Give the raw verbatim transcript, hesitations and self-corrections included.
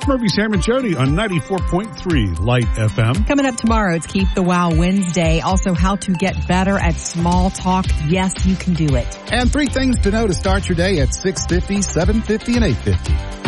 It's Murphy, Sam, and Jody on ninety-four point three Light F M. Coming up tomorrow, it's Keep the Wow Wednesday. Also, how to get better at small talk. Yes, you can do it. And three things to know to start your day at six fifty, seven fifty, and eight fifty.